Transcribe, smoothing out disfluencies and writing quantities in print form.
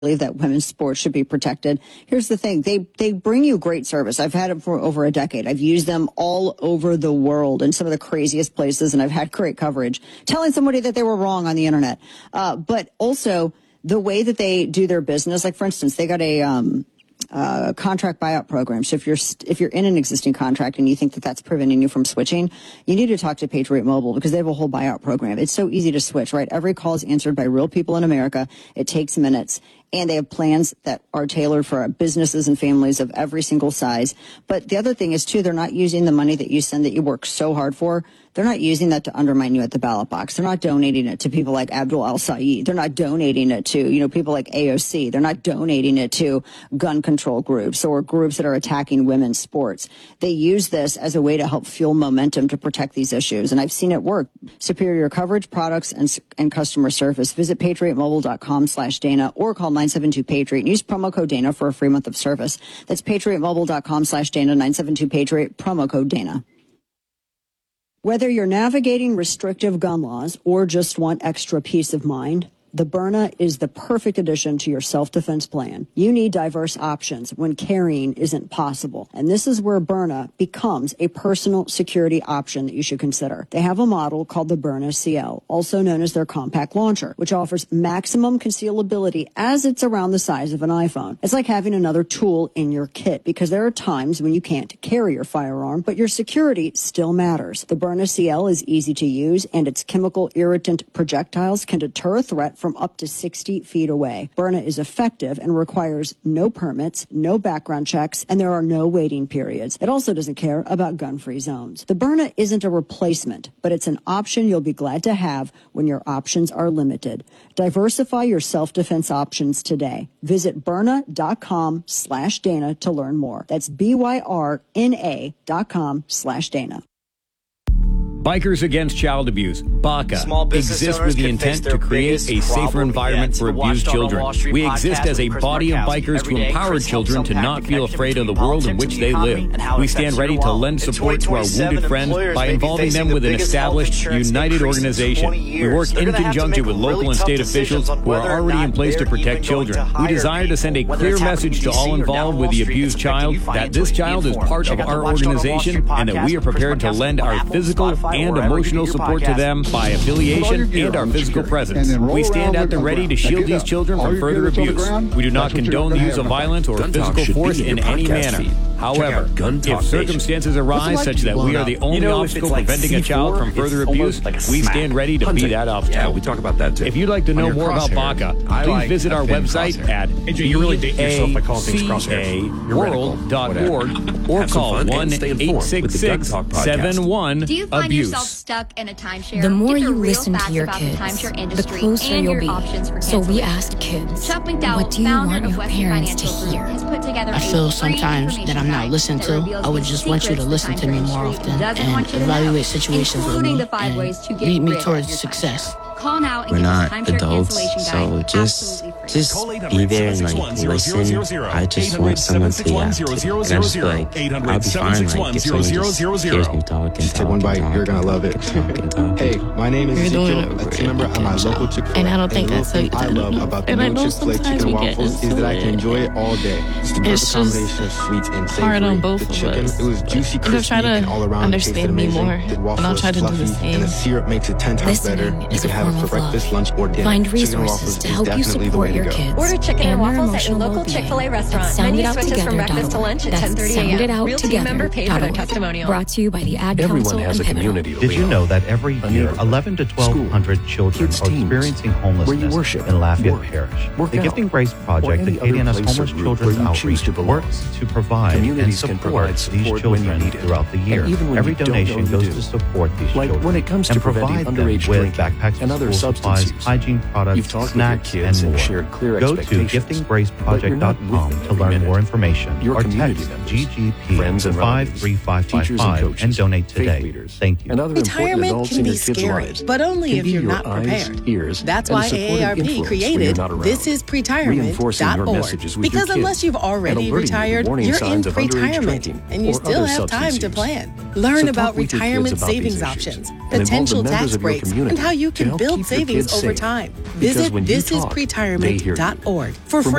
believe that women's sports should be protected. Here's the thing. They bring you great service. I've had it for over a decade. I've used them all over the world in some of the craziest places, and I've had great coverage telling somebody that they were wrong on the internet. But also the way that they do their business, like for instance, they got a contract buyout program. So if you're in an existing contract and you think that that's preventing you from switching, you need to talk to Patriot Mobile because they have a whole buyout program. It's so easy to switch, right? Every call is answered by real people in America. It takes minutes. And they have plans that are tailored for businesses and families of every single size. But the other thing is, too, they're not using the money that you send that you work so hard for. They're not using that to undermine you at the ballot box. They're not donating it to people like Abdul al-Sayed. They're not donating it to, people like AOC. They're not donating it to gun control groups or groups that are attacking women's sports. They use this as a way to help fuel momentum to protect these issues. And I've seen it work. Superior coverage, products, and customer service. Visit patriotmobile.com/Dana or call 972-PATRIOT and use promo code Dana for a free month of service. That's patriotmobile.com/Dana, 972-PATRIOT, promo code Dana. Whether you're navigating restrictive gun laws or just want extra peace of mind, the Byrna is the perfect addition to your self-defense plan. You need diverse options when carrying isn't possible. And this is where Byrna becomes a personal security option that you should consider. They have a model called the Byrna CL, also known as their compact launcher, which offers maximum concealability as it's around the size of an iPhone. It's like having another tool in your kit because there are times when you can't carry your firearm, but your security still matters. The Byrna CL is easy to use, and its chemical irritant projectiles can deter a threat from up to 60 feet away. Byrna is effective and requires no permits, no background checks, and there are no waiting periods. It also doesn't care about gun-free zones. The Byrna isn't a replacement, but it's an option you'll be glad to have when your options are limited. Diversify your self-defense options today. Visit Byrna.com/Dana to learn more. That's BYRNA.com/Dana. Bikers Against Child Abuse, BACA, exists with the intent to create a safer environment for abused children. We exist as a body of bikers to empower children to not feel afraid of the world in which they live. We stand ready to lend support to our wounded friends by involving them with an established, united organization. We work in conjunction with local and state officials who are already in place to protect children. We desire to send a clear message to all involved with the abused child that this child is part of our organization and that we are prepared to lend our physical and emotional support to them by affiliation and our physical presence. We stand at the ready to shield these children from further abuse. We do not condone the use of violence or physical force in any manner. However, if circumstances arise such that we are the only obstacle preventing a child from further abuse, we stand ready to be that obstacle. Yeah, we talk about that too. If you'd like to know more about BACA, please visit our website at bacaworld.org or call 1-866-71-ABUSE. Do you find yourself stuck in a timeshare? The more you listen to your kids, the closer you'll be. So we asked kids, what do you want your parents to hear? I feel sometimes that I'm not listened to. I would just want you to listen to me more often and evaluate situations with me and lead me towards success. We're not adults, so just be there and listen. I just want someone to react to. And I just feel like I'll be fine if someone just hears me talk and take one bite, you're gonna love it. Hey, my name is Ezekiel, a team member at my local Chick-fil-A. And I don't think that's the thing I love about the new Chick-fil-A chicken waffles is that I can enjoy it all day. It's just sweet and savory. hard on both the chicken, of us. It was juicy, crispy, and all around understand me more, and I'll try to do the same. And the syrup makes it 10 times better. You can have it for breakfast, lunch, or dinner. Find resources to help you support your kids. Order chicken and waffles at your local Chick-fil-A restaurant. Menu switches from breakfast to lunch at 10:30 a.m. Real team member paid for their testimonial. Brought to you by the Ad Council. Everyone has a community. Did you know that every year 11 to 1,200 children are experiencing homelessness in Lafayette Parish? The Gifting Grace Project, the KDNS Homeless Children's Outreach, works to provide and support these children throughout the year. Every donation goes to support these children when it comes to and provide them with backpacks and other school supplies, hygiene products, snacks, and more. Go to giftinggraceproject.com to learn more information or text GGP 53555 and donate today. Thank you. Retirement can be scary, but only if you're not prepared. That's why AARP created thisispretirement.org. Because unless you've already retired, you're in retirement, and you still have time to plan. Learn about retirement savings options, potential tax breaks, and how you can build savings over time. Visit thisispretirement.org www.lafayette.org for free.